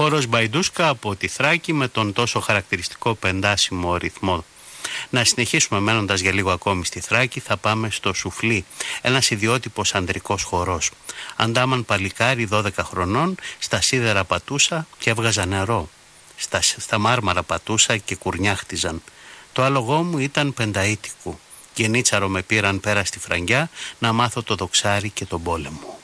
Χορός Μπαϊντούσκα από τη Θράκη με τον τόσο χαρακτηριστικό πεντάσιμο ρυθμό. Να συνεχίσουμε μένοντας για λίγο ακόμη στη Θράκη, θα πάμε στο Σουφλί, ένας ιδιότυπος ανδρικός χορός. Αντάμαν παλικάρι 12 χρονών, στα σίδερα πατούσα και έβγαζα νερό. Στα μάρμαρα πατούσα και κουρνιάχτιζαν. Το άλογό μου ήταν πενταήτικου. Γενίτσαρο με πήραν πέρα στη Φραγκιά να μάθω το δοξάρι και τον πόλεμο.